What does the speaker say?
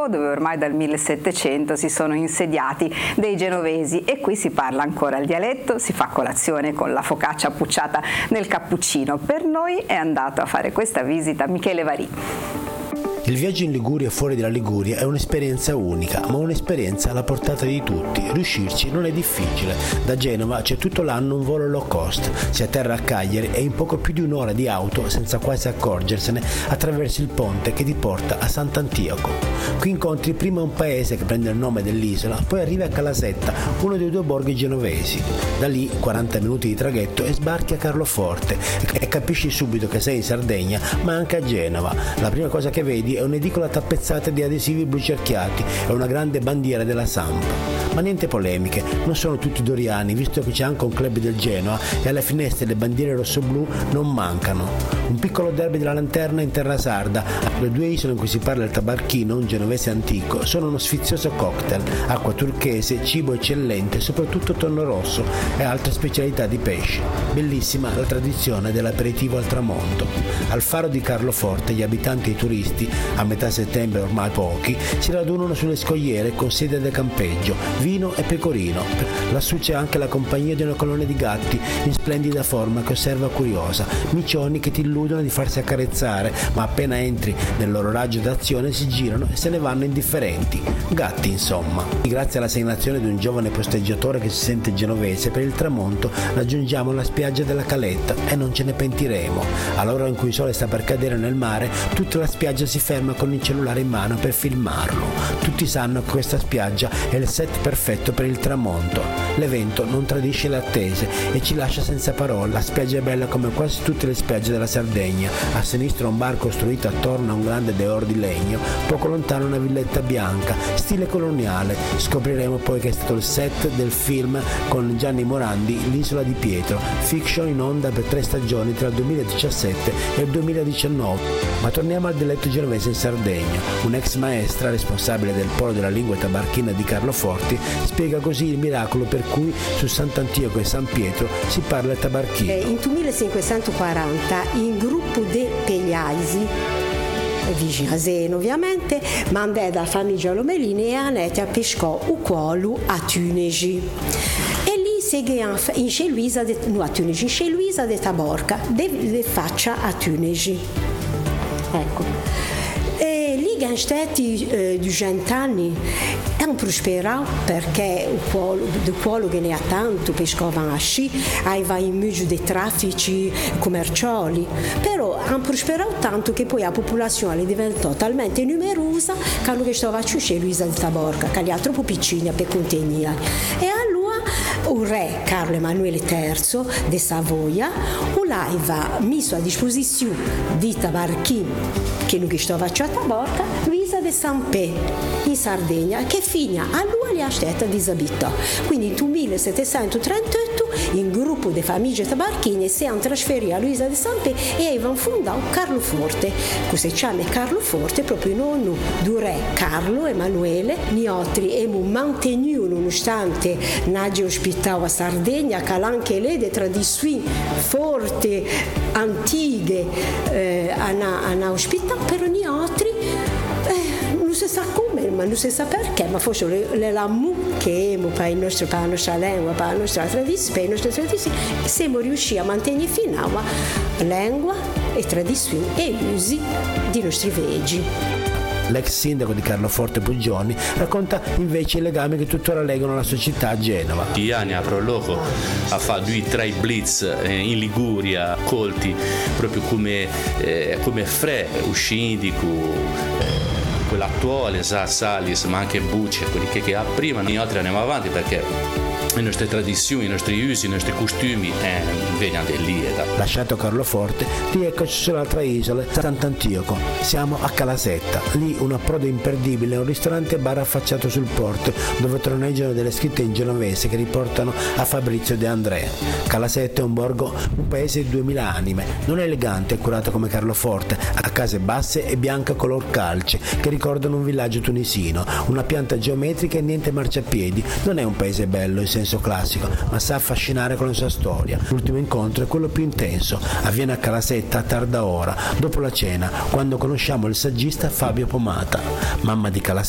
Borgo dove ormai dal 1700 si sono insediati dei genovesi e qui si parla ancora il dialetto, si fa colazione con la focaccia pucciata nel cappuccino. Per noi è andato a fare questa visita Michele Varì. Il viaggio in Liguria e fuori dalla Liguria è un'esperienza unica, ma un'esperienza alla portata di tutti. Riuscirci non è difficile. Da Genova c'è tutto l'anno un volo low cost. Si atterra a Cagliari e in poco più di un'ora di auto, senza quasi accorgersene, attraversi il ponte che ti porta a Sant'Antioco. Qui incontri prima un paese che prende il nome dell'isola, poi arrivi a Calasetta, uno dei due borghi genovesi. Da lì 40 minuti di traghetto e sbarchi a Carloforte e capisci subito che sei in Sardegna, ma anche a Genova. La prima cosa che vedi è un'edicola tappezzata di adesivi blu cerchiati e una grande bandiera della Samp. Ma niente polemiche, non sono tutti doriani, visto che c'è anche un club del Genoa e alle finestre le bandiere rosso-blu non mancano. Un piccolo derby della lanterna in terra sarda, le due isole in cui si parla il tabarchino, un genovese antico, sono uno sfizioso cocktail, acqua turchese, cibo eccellente, soprattutto tonno rosso e altre specialità di pesce. Bellissima la tradizione dell'aperitivo al tramonto. Al faro di Carloforte gli abitanti e i turisti, a metà settembre ormai pochi, si radunano sulle scogliere con sede da campeggio, vino e pecorino. Lassù c'è anche la compagnia di una colonia di gatti in splendida forma che osserva curiosa, micioni che ti illudono di farsi accarezzare, ma appena entri nel loro raggio d'azione si girano e se ne vanno indifferenti. Gatti, insomma. Grazie alla segnalazione di un giovane posteggiatore che si sente genovese, per il tramonto raggiungiamo la spiaggia della Caletta e non ce ne pentiremo. All'ora in cui il sole sta per cadere nel mare, tutta la spiaggia si ferma con il cellulare in mano per filmarlo. Tutti sanno che questa spiaggia è il set perfetto per il tramonto. L'evento non tradisce le attese e ci lascia senza parole. La spiaggia è bella come quasi tutte le spiagge della Sardegna. A sinistra un bar costruito attorno a un grande deor di legno, poco lontano una villetta bianca, stile coloniale. Scopriremo poi che è stato il set del film con Gianni Morandi, L'isola di Pietro, fiction in onda per 3 stagioni tra il 2017 e il 2019. Ma torniamo al dialetto genovese in Sardegna. Un'ex maestra, responsabile del polo della lingua tabarchina di Carloforte, spiega così il miracolo per cui su Sant'Antioco e San Pietro si parla il tabarchino. In 1540 in gruppo de Pegliaisi, vicino a Zeno ovviamente, mandè da famiglia Lomelini e anette a pescò u quolu a Tunisi. E lì seghe in chez Luisa de, no, a Tunisi, chez Luisa de Taborca, de faccia a Tunisi. Ecco. E lì che stati 200 anni hanno prosperato perché il quello che ne ha tanto pescavano a sci, aveva in mezzo dei traffici commerciali, però hanno prosperato tanto che poi la popolazione diventò talmente numerosa che hanno che stava a Ciusce Luisa di Taborca, che gli altri troppo piccini per contenere. E allora il re Carlo Emanuele III di Savoia l'aveva messo a disposizione di tabarchini che non stava a Taborca, Luisa de Sampè in Sardegna, che fino a lui ha stata disabitata. Quindi nel 1738 il gruppo di famiglie tabarchine si è trasferito a Luisa de Sampè e avevano fondato Carloforte. Questo si chiama Carloforte proprio in onore del re Carlo Emanuele. Noi abbiamo mantenuto, nonostante Nadia ospitava a Sardegna, che anche lei delle tradizioni forti, antiche, hanno ospitato, però noi altri non si sa come, ma non si sa perché, ma forse l'amore che abbiamo per la nostra lingua, per la nostra tradizione, siamo riusciti a mantenere fino alla lingua e tradizioni e usi dei nostri veggi. L'ex sindaco di Carloforte Puggioni racconta invece i legami che tuttora legano la sua città a Genova. Gianni avrò loco a fare 2 o 3 blitz in Liguria, colti proprio come Fre, usciti quello attuale, Salis, ma anche Bucci, quelli che ha prima. Noi altri andiamo avanti perché le nostre tradizioni, i nostri usi, i nostri costumi vengono da lì. Lasciato Carloforte, rieccoci sull'altra isola, Sant'Antioco. Siamo a Calasetta. Lì un approdo imperdibile, un ristorante bar affacciato sul porto, dove troneggiano delle scritte in genovese che riportano a Fabrizio De André. Calasetta è un borgo, un paese di 2000 anime. Non è elegante e curato come Carloforte, ha case basse e bianche color calce, che ricordano un villaggio tunisino, una pianta geometrica e niente marciapiedi. Non è un paese bello in senso classico, ma sa affascinare con la sua storia. L'ultimo incontro è quello più intenso, avviene a Calasetta a tarda ora, dopo la cena, quando conosciamo il saggista Fabio Pomata. Mamma di Calasetta